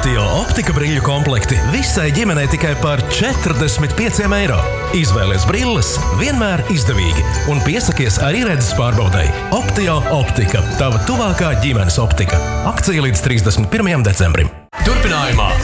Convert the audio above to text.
Optio optika brīļu komplekti visai ģimenei tikai par 45 eiro. Izvēlies brilles vienmēr izdevīgi un piesakies arī redzes pārbaudai. Optio optika, tava tuvākā ģimenes optika. Akcija līdz 31. decembrim. Turpinājumā